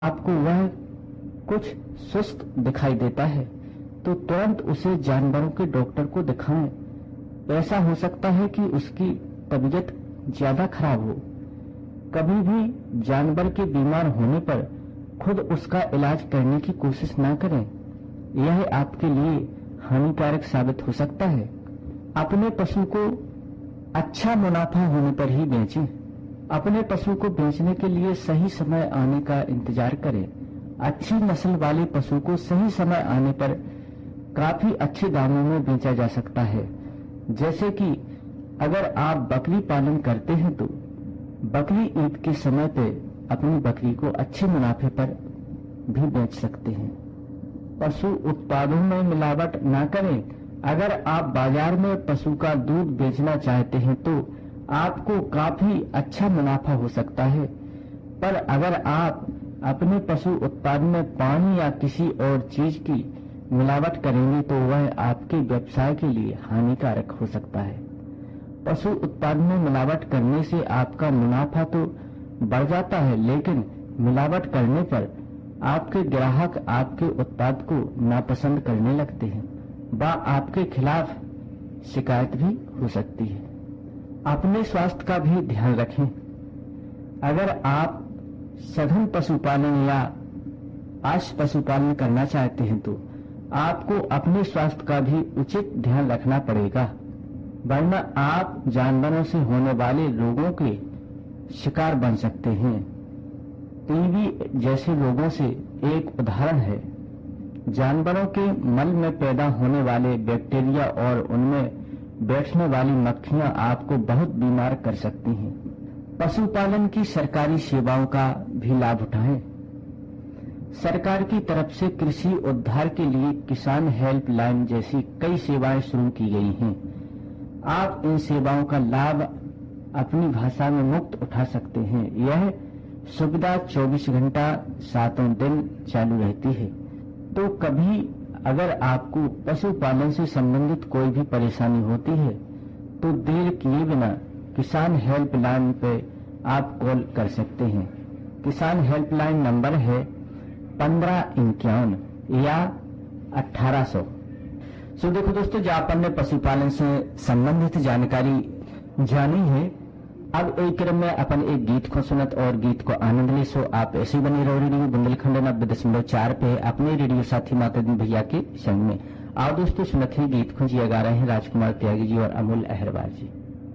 आपको वह कुछ सुस्त दिखाई देता है तो तुरंत उसे जानवरों के डॉक्टर को दिखाएं। ऐसा हो सकता है कि उसकी तबीयत ज्यादा खराब हो। कभी भी जानवर के बीमार होने पर खुद उसका इलाज करने की कोशिश न करें, यह आपके लिए हानिकारक साबित हो सकता है। अपने पशु को अच्छा मुनाफा होने पर ही बेचें। अपने पशु को बेचने के लिए सही समय आने का इंतजार करें। अच्छी नस्ल वाले पशु को सही समय आने पर काफी अच्छे दामों में बेचा जा सकता है। जैसे कि अगर आप बकरी पालन करते हैं तो बकरी ईद के समय पे अपनी बकरी को अच्छे मुनाफे पर भी बेच सकते हैं। पशु उत्पादों में मिलावट न करें। अगर आप बाजार में पशु का दूध बेचना चाहते हैं तो आपको काफी अच्छा मुनाफा हो सकता है, पर अगर आप अपने पशु उत्पाद में पानी या किसी और चीज की मिलावट करेंगे तो वह आपके व्यवसाय के लिए हानिकारक हो सकता है। पशु उत्पाद में मिलावट करने से आपका मुनाफा तो बढ़ जाता है, लेकिन मिलावट करने पर आपके ग्राहक आपके उत्पाद को नापसंद करने लगते हैं व आपके खिलाफ शिकायत भी हो सकती है। अपने स्वास्थ्य का भी ध्यान रखें। अगर आप सघन पशुपालन या आश पशुपालन करना चाहते हैं तो आपको अपने स्वास्थ्य का भी उचित ध्यान रखना पड़ेगा, वरना आप जानवरों से होने वाले रोगों के शिकार बन सकते हैं। टीबी जैसे रोगों से एक उदाहरण है। जानवरों के मल में पैदा होने वाले बैक्टीरिया और उनमें बैठने वाली मक्खियां आपको बहुत बीमार कर सकती हैं। पशुपालन की सरकारी सेवाओं का भी लाभ उठाएं। सरकार की तरफ से कृषि उद्धार के लिए किसान हेल्पलाइन जैसी कई सेवाएं शुरू की गई हैं। आप इन सेवाओं का लाभ अपनी भाषा में मुफ्त उठा सकते हैं। यह सुविधा 24 घंटा 7 दिन चालू रहती है। तो कभी अगर आपको पशुपालन से संबंधित कोई भी परेशानी होती है तो देर किए बिना किसान हेल्पलाइन पे आप कॉल कर सकते हैं। किसान हेल्पलाइन नंबर है 1551 या 1800। सो देखो दोस्तों, जो अपन ने पशुपालन से संबंधित जानकारी जानी है, अब एक क्रम में अपन एक गीत को सुनत और गीत को आनंद ले। सो आप ऐसे बने रहो रेडियो बुंदेलखंड 90.4 पे अपने रेडियो साथी माताजी भैया के संग में। आओ दोस्तों, सुनत ही गीत को जिया गा रहे हैं राजकुमार त्यागी जी और अमूल अहरवार जी।